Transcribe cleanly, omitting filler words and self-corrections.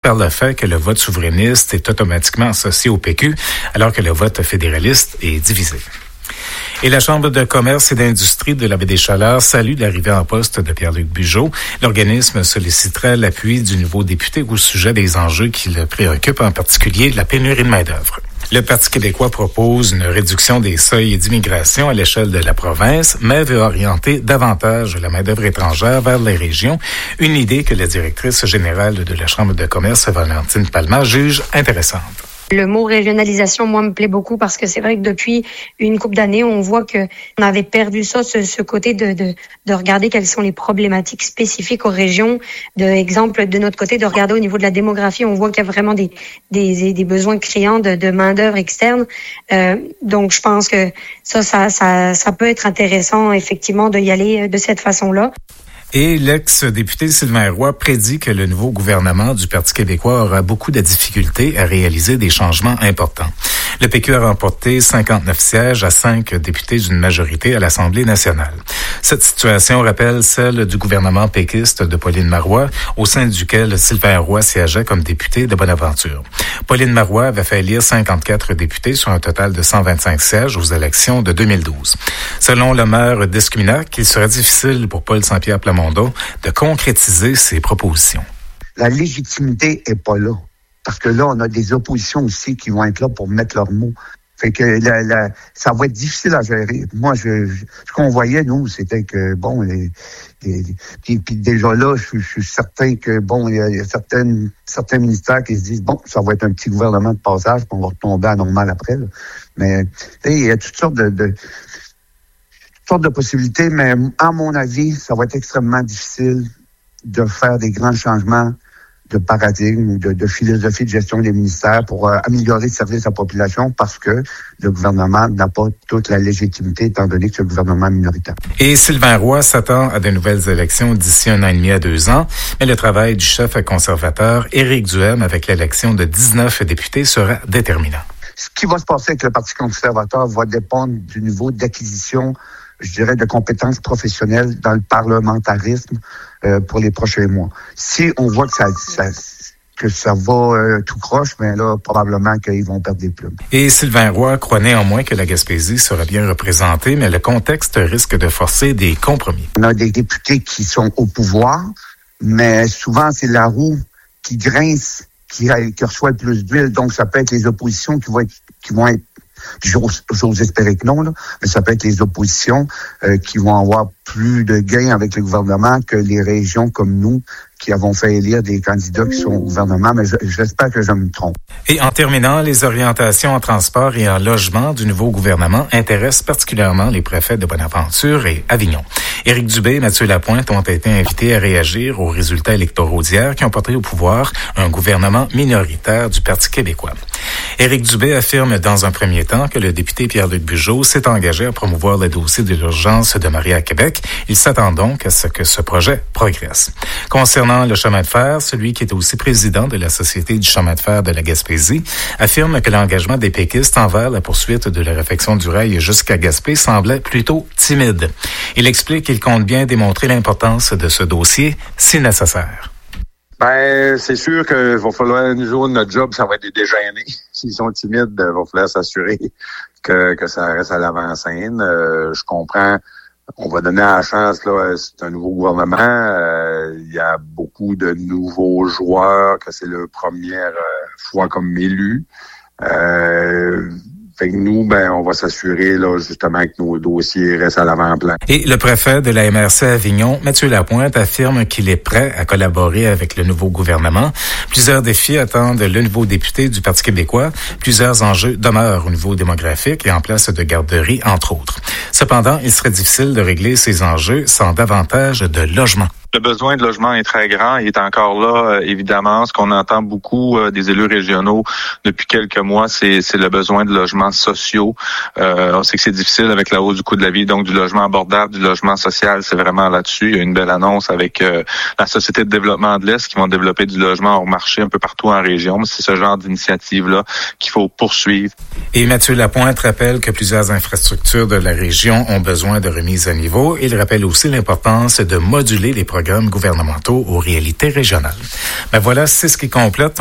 par le fait que le vote souverainiste est automatiquement associé au PQ, alors que le vote fédéraliste est divisé. Et la Chambre de commerce et d'industrie de la Baie-des-Chaleurs salue l'arrivée en poste de Pierre-Luc Bugeaud. L'organisme sollicitera l'appui du nouveau député au sujet des enjeux qui le préoccupent, en particulier la pénurie de main-d'œuvre. Le Parti québécois propose une réduction des seuils d'immigration à l'échelle de la province, mais veut orienter davantage la main-d'œuvre étrangère vers les régions, une idée que la directrice générale de la Chambre de commerce, Valentine Palma, juge intéressante. Le mot régionalisation, moi, me plaît beaucoup parce que c'est vrai que depuis une couple d'années, on voit que on avait perdu ça, ce côté de regarder quelles sont les problématiques spécifiques aux régions. Exemple, de notre côté, de regarder au niveau de la démographie, on voit qu'il y a vraiment des besoins criants de main-d'œuvre externe. Donc, je pense que ça peut être intéressant, effectivement, de y aller de cette façon-là. Et l'ex-député Sylvain Roy prédit que le nouveau gouvernement du Parti québécois aura beaucoup de difficultés à réaliser des changements importants. Le PQ a remporté 59 sièges à 5 députés d'une majorité à l'Assemblée nationale. Cette situation rappelle celle du gouvernement péquiste de Pauline Marois, au sein duquel Sylvain Roy siégeait comme député de Bonaventure. Pauline Marois avait fait élire 54 députés sur un total de 125 sièges aux élections de 2012. Selon le maire d'Escuminac, il serait difficile pour Paul Saint-Pierre Plamondon de concrétiser ses propositions. La légitimité est pas là. Parce que là, on a des oppositions aussi qui vont être là pour mettre leurs mots. Fait que ça va être difficile à gérer. Moi, ce qu'on voyait, nous, c'était que, bon, puis déjà là, je suis certain que, bon, il y a certains ministères qui se disent, bon, ça va être un petit gouvernement de passage, puis on va retomber à normal après. Là. Mais, il y a toutes sortes de possibilités, mais à mon avis, ça va être extrêmement difficile de faire des grands changements de paradigme ou de philosophie de gestion des ministères pour améliorer le service à la population parce que le gouvernement n'a pas toute la légitimité étant donné que c'est le gouvernement minoritaire. Et Sylvain Roy s'attend à de nouvelles élections d'ici 1 an et demi à 2 ans, mais le travail du chef conservateur Éric Duhem avec l'élection de 19 députés sera déterminant. Ce qui va se passer avec le Parti conservateur va dépendre du niveau d'acquisition, je dirais, de compétences professionnelles dans le parlementarisme pour les prochains mois. Si on voit que ça va tout croche, mais là, probablement qu'ils vont perdre des plumes. Et Sylvain Roy croit néanmoins que la Gaspésie sera bien représentée, mais le contexte risque de forcer des compromis. On a des députés qui sont au pouvoir, mais souvent, c'est la roue qui grince, qui reçoit le plus d'huile. Donc, ça peut être les oppositions qui vont être j'ose espérer que non, là, mais ça peut être les oppositions qui vont avoir plus de gains avec le gouvernement que les régions comme nous qui avons fait élire des candidats qui sont au gouvernement, mais j'espère que je me trompe. Et en terminant, les orientations en transport et en logement du nouveau gouvernement intéressent particulièrement les préfets de Bonaventure et Avignon. Éric Dubé et Mathieu Lapointe ont été invités à réagir aux résultats électoraux d'hier qui ont porté au pouvoir un gouvernement minoritaire du Parti québécois. Éric Dubé affirme dans un premier temps que le député Pierre-Luc Bugeaud s'est engagé à promouvoir le dossier de l'urgence de Maria à Québec. Il s'attend donc à ce que ce projet progresse. Concernant le chemin de fer, celui qui est aussi président de la Société du chemin de fer de la Gaspésie affirme que l'engagement des péquistes envers la poursuite de la réfection du rail jusqu'à Gaspé semblait plutôt timide. Il explique qu'il compte bien démontrer l'importance de ce dossier si nécessaire. C'est sûr qu'il va falloir un jour notre job, ça va être des déjeuners. S'ils sont timides, il va falloir s'assurer que ça reste à l'avant-scène. Je comprends. On va donner la chance, là, c'est un nouveau gouvernement. Il y a beaucoup de nouveaux joueurs, que c'est leur première fois comme élu. Fait que nous, on va s'assurer, là, justement, que nos dossiers restent à l'avant-plan. Et le préfet de la MRC Avignon, Mathieu Lapointe, affirme qu'il est prêt à collaborer avec le nouveau gouvernement. Plusieurs défis attendent le nouveau député du Parti québécois. Plusieurs enjeux demeurent au niveau démographique et en place de garderie, entre autres. Cependant, il serait difficile de régler ces enjeux sans davantage de logements. Le besoin de logement est très grand. Il est encore là, évidemment. Ce qu'on entend beaucoup des élus régionaux depuis quelques mois, c'est le besoin de logements sociaux. On sait que c'est difficile avec la hausse du coût de la vie, donc du logement abordable, du logement social, c'est vraiment là-dessus. Il y a une belle annonce avec la Société de développement de l'Est qui vont développer du logement hors marché un peu partout en région. Mais c'est ce genre d'initiative-là qu'il faut poursuivre. Et Mathieu Lapointe rappelle que plusieurs infrastructures de la région ont besoin de remise à niveau. Il rappelle aussi l'importance de moduler les programmes gouvernementaux aux réalités régionales. Voilà, c'est ce qui complète